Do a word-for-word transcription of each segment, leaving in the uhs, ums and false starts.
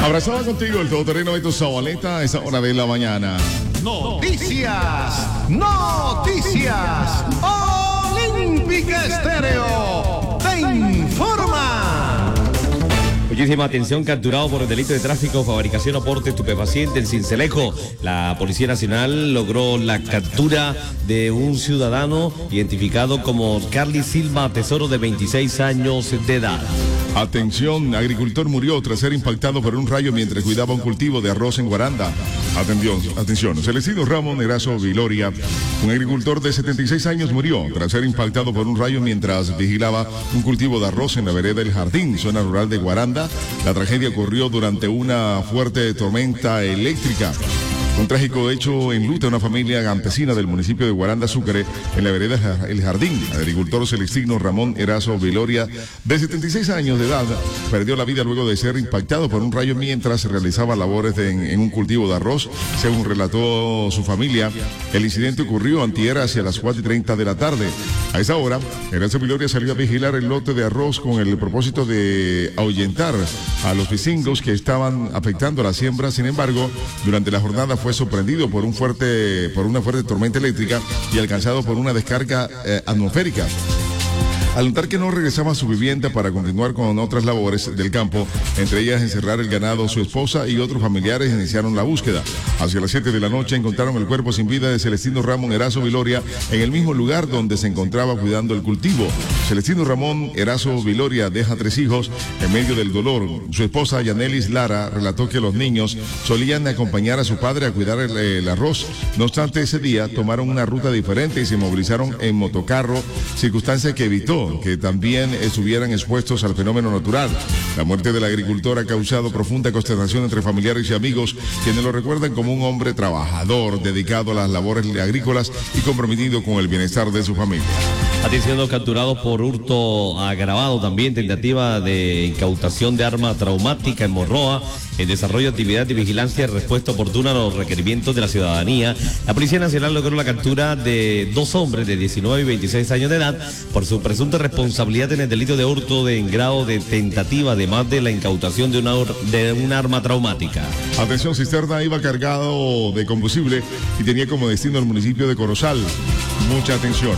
Abrazado contigo el todoterreno Beto Zabaleta a esa hora de la mañana. Noticias, noticias. Olímpica Estéreo te informa. Muchísima atención, capturado por el delito de tráfico, fabricación o porte estupefaciente en Sincelejo. La Policía Nacional logró la captura de un ciudadano identificado como Carly Silva Tesoro, de veintiséis años de edad. Atención, agricultor murió tras ser impactado por un rayo mientras cuidaba un cultivo de arroz en Guaranda. Atención, atención, Celestino Ramón Erazo Viloria, un agricultor de setenta y seis años, murió tras ser impactado por un rayo mientras vigilaba un cultivo de arroz en la vereda del Jardín, zona rural de Guaranda. La tragedia ocurrió durante una fuerte tormenta eléctrica. Un trágico hecho enluta a una familia campesina del municipio de Guaranda, Sucre, en la vereda El Jardín. El agricultor Celestino Ramón Erazo Viloria, de setenta y seis años de edad, perdió la vida luego de ser impactado por un rayo mientras realizaba labores de, en, en un cultivo de arroz. Según relató su familia, el incidente ocurrió antier hacia las cuatro y treinta de la tarde. A esa hora, Erazo Viloria salió a vigilar el lote de arroz con el propósito de ahuyentar a los vicingos que estaban afectando la siembra. Sin embargo, durante la jornada fue sorprendido por un fuerte, por una fuerte tormenta eléctrica y alcanzado por una descarga eh, atmosférica. Al notar que no regresaba a su vivienda para continuar con otras labores del campo, entre ellas encerrar el ganado, su esposa y otros familiares iniciaron la búsqueda. Hacia las siete de la noche encontraron el cuerpo sin vida de Celestino Ramón Erazo Viloria en el mismo lugar donde se encontraba cuidando el cultivo. Celestino Ramón Erazo Viloria deja tres hijos en medio del dolor. Su esposa Yanelis Lara relató que los niños solían acompañar a su padre a cuidar el, el arroz. No obstante, ese día tomaron una ruta diferente y se movilizaron en motocarro, circunstancia que evitó que también estuvieran expuestos al fenómeno natural. La muerte del agricultor ha causado profunda consternación entre familiares y amigos, quienes lo recuerdan como un hombre trabajador, dedicado a las labores agrícolas y comprometido con el bienestar de su familia. Atención, capturado por hurto agravado, también tentativa de incautación de arma traumática en Morroa. En desarrollo de actividad de vigilancia y respuesta oportuna a los requerimientos de la ciudadanía, la Policía Nacional logró la captura de dos hombres de diecinueve y veintiséis años de edad por su presunta responsabilidad en el delito de hurto de en grado de tentativa, además de la incautación de una, de un arma traumática. Atención, cisterna iba cargado de combustible y tenía como destino el municipio de Corozal. Mucha atención.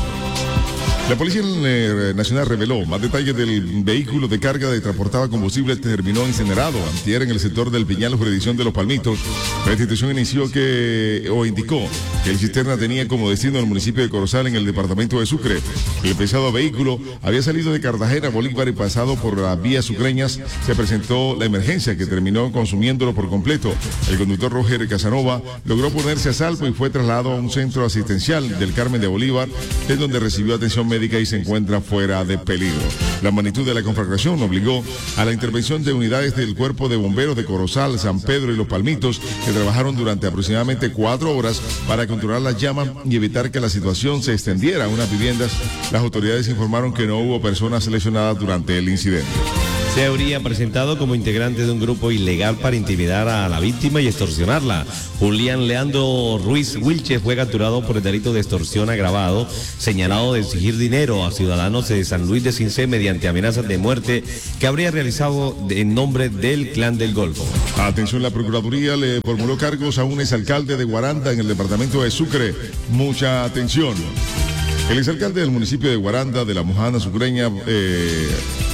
La Policía Nacional reveló más detalles del vehículo de carga que transportaba combustible que terminó incinerado antier en el sector del Piñal, jurisdicción de Los Palmitos. La institución inició que, o indicó que el cisterna tenía como destino el municipio de Corozal, en el departamento de Sucre. El pesado vehículo había salido de Cartagena, Bolívar, y pasado por las vías sucreñas se presentó la emergencia que terminó consumiéndolo por completo. El conductor Roger Casanova logró ponerse a salvo y fue trasladado a un centro asistencial del Carmen de Bolívar, en donde recibió atención médica y se encuentra fuera de peligro. La magnitud de la conflagración obligó a la intervención de unidades del Cuerpo de Bomberos de Corozal, San Pedro y Los Palmitos, que trabajaron durante aproximadamente cuatro horas para controlar las llamas y evitar que la situación se extendiera a unas viviendas. Las autoridades informaron que no hubo personas lesionadas durante el incidente. Se habría presentado como integrante de un grupo ilegal para intimidar a la víctima y extorsionarla. Julián Leandro Ruiz Wilches fue capturado por el delito de extorsión agravado, señalado de exigir dinero a ciudadanos de San Luis de Cincé mediante amenazas de muerte que habría realizado en nombre del Clan del Golfo. Atención, la Procuraduría le formuló cargos a un exalcalde de Guaranda en el departamento de Sucre. Mucha atención. El exalcalde del municipio de Guaranda, de la Mojana Sucreña, eh,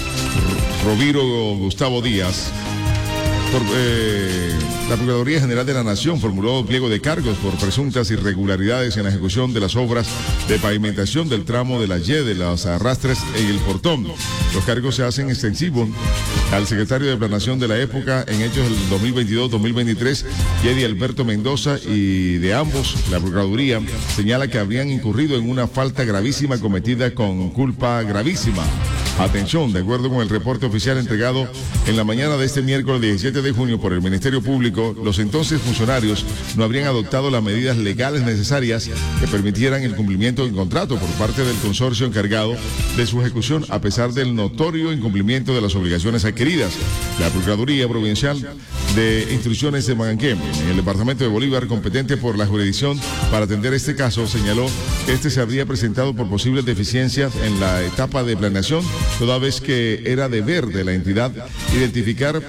Roviro Gustavo Díaz, por, eh, la Procuraduría General de la Nación formuló pliego de cargos por presuntas irregularidades en la ejecución de las obras de pavimentación del tramo de la Y de las Arrastres en el Portón. Los cargos se hacen extensivos al secretario de Planación de la época en hechos del dos mil veintidós dos mil veintitrés, Yedi Alberto Mendoza, y de ambos la Procuraduría señala que habrían incurrido en una falta gravísima cometida con culpa gravísima. Atención, de acuerdo con el reporte oficial entregado en la mañana de este miércoles diecisiete de junio por el Ministerio Público, los entonces funcionarios no habrían adoptado las medidas legales necesarias que permitieran el cumplimiento del contrato por parte del consorcio encargado de su ejecución, a pesar del notorio incumplimiento de las obligaciones adquiridas. La Procuraduría Provincial de Instrucciones de Manganqué, en el departamento de Bolívar, competente por la jurisdicción para atender este caso, señaló que este se habría presentado por posibles deficiencias en la etapa de planeación, toda vez que era deber de la entidad identificar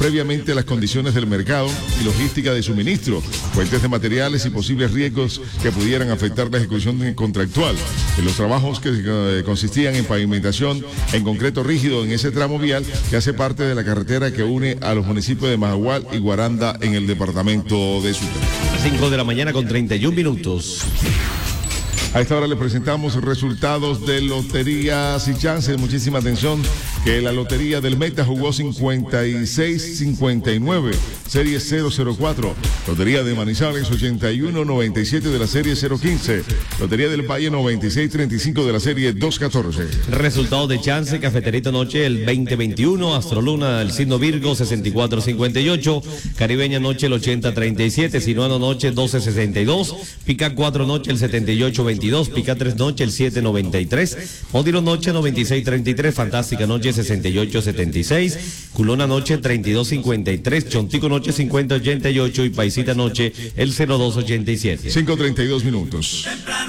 previamente las condiciones del mercado y logística de suministro, fuentes de materiales y posibles riesgos que pudieran afectar la ejecución contractual de los trabajos que eh, consistían en pavimentación, en concreto rígido en ese tramo vial que hace parte de la carretera que une a los municipios de Majagual y Guaranda en el departamento de Sucre. cinco de la mañana con treinta y un minutos. A esta hora le presentamos resultados de Loterías y Chances. Muchísima atención, que la Lotería del Meta jugó cincuenta y seis cincuenta y nueve, serie cero cero cuatro. Lotería de Manizales ochenta y uno noventa y siete de la serie cero quince. Lotería del Valle noventa y seis treinta y cinco de la serie dos catorce. Resultados de Chance, Cafeterito Noche el veinte veintiuno, Astroluna el signo Virgo sesenta y cuatro cincuenta y ocho, Caribeña Noche el ochenta treinta y siete, Sinuano Noche doce sesenta y dos, Pica cuatro Noche el setenta y ocho veintidós, Pica tres Noche el siete noventa y tres, Módiro Noche noventa y seis treinta y tres, Fantástica Noche sesenta y ocho setenta y seis, Culona Noche treinta y dos cincuenta y tres, Chontico Noche cincuenta ochenta y ocho y Paisita Noche el cero dos ochenta y siete. cinco treinta y dos minutos. Temprano.